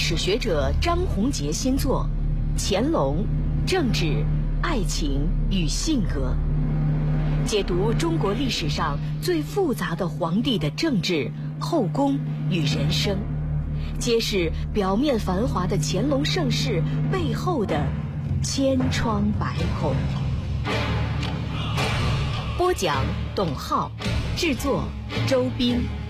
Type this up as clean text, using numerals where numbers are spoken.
史学者张宏杰新作《乾隆：政治、爱情与性格》，解读中国历史上最复杂的皇帝的政治、后宫与人生，揭示表面繁华的乾隆盛世背后的千疮百孔。播讲：董浩，制作：周斌。